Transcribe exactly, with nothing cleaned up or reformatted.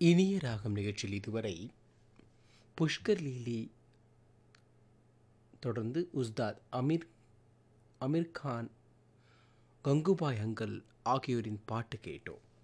இனிய ராகம் நிகழ்ச்சியில் இதுவரை புஷ்கர் லீலி, தொடர்ந்து உஸ்தாத் அமீர் அமீர் கான், கங்குபாய் அங்கல் ஆகியோரின் பாட்டு கேட்டோம்.